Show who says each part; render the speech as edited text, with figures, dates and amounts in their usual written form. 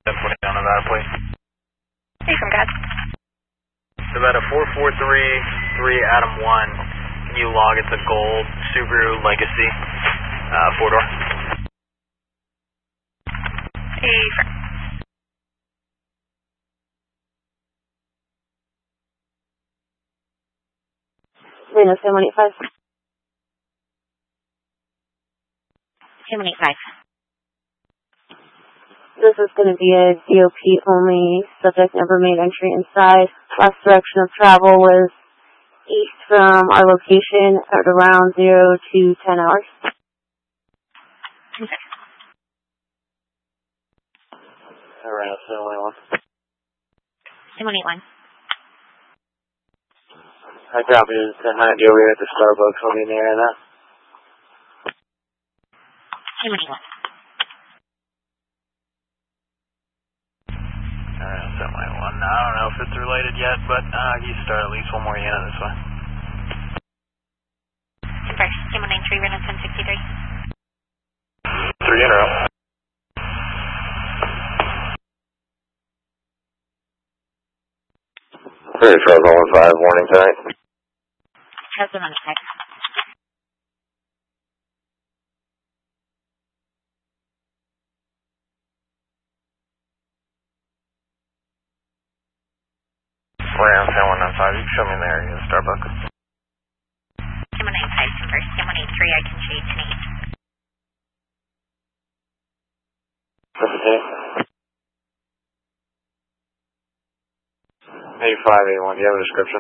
Speaker 1: Putting on Nevada plate.
Speaker 2: Hey, from God.
Speaker 1: Nevada 4433 Adam 1. Can you log it's a gold Subaru Legacy 4-door?
Speaker 2: Hey, from
Speaker 3: Reno 7185.
Speaker 2: 7185.
Speaker 3: This is going to be a DOP only. Subject never made entry inside. Last direction of travel was east from our location at around 0 to 10 hours.
Speaker 2: Okay.
Speaker 1: Reno 711.
Speaker 2: 7181.
Speaker 1: Hi, copy. This is 1090 over here at the Starbucks. I'll be in there now.
Speaker 2: 7181.
Speaker 1: Alright, 791. I don't know if it's related yet, but you start at least one more unit this way.
Speaker 2: First, 193, Reno 1063.
Speaker 1: 3 in a row. Hey, 1215, warning tonight.
Speaker 2: How's the money tag?
Speaker 1: Around 105, you can show me in the area of the Starbucks.
Speaker 2: 195, first, 183, I can show you tonight.
Speaker 1: 8581, do you have a description?